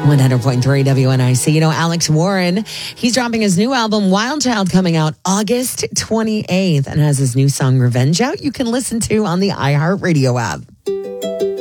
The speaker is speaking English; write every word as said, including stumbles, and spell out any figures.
one hundred point three W N I C. You know, Alex Warren, he's dropping his new album, Wild Child, coming out August twenty-eighth, and has his new song, Revenge, out. You can listen to on the iHeartRadio app.